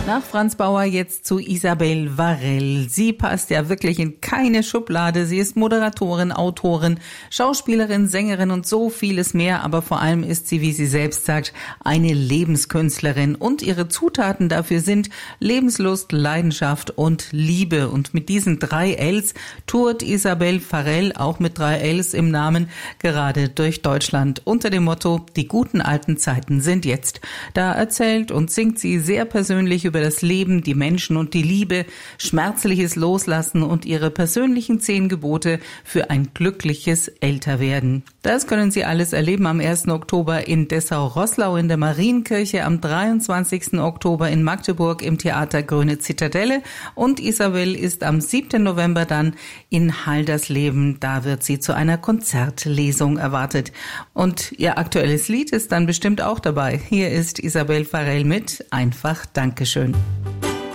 Nach Franz Bauer jetzt zu Isabelle Varell. Sie passt ja wirklich in keine Schublade. Sie ist Moderatorin, Autorin, Schauspielerin, Sängerin und so vieles mehr. Aber vor allem ist sie, wie sie selbst sagt, eine Lebenskünstlerin. Und ihre Zutaten dafür sind Lebenslust, Leidenschaft und Liebe. Und mit diesen 3 Ls tourt Isabelle Varell, auch mit 3 Ls im Namen, gerade durch Deutschland. Unter dem Motto, die guten alten Zeiten sind jetzt. Da erzählt und singt sie sehr persönlich über das Leben, die Menschen und die Liebe, schmerzliches Loslassen und ihre persönlichen 10 Gebote für ein glückliches Älterwerden. Das können Sie alles erleben am 1. Oktober in Dessau-Roßlau in der Marienkirche, am 23. Oktober in Magdeburg im Theater Grüne Zitadelle und Isabelle ist am 7. November dann in Haldersleben. Da wird sie zu einer Konzertlesung erwartet. Und ihr aktuelles Lied ist dann bestimmt auch dabei. Hier ist Isabelle Varell mit Einfach Dankeschön.